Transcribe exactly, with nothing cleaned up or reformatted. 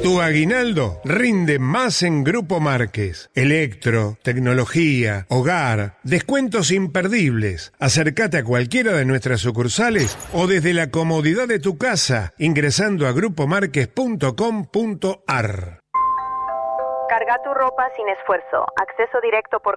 Tu aguinaldo rinde más en Grupo Márquez. Electro, tecnología, hogar, descuentos imperdibles. Acércate a cualquiera de nuestras sucursales o desde la comodidad de tu casa ingresando a grupo márquez punto com punto a r. Carga tu ropa sin esfuerzo. Acceso directo por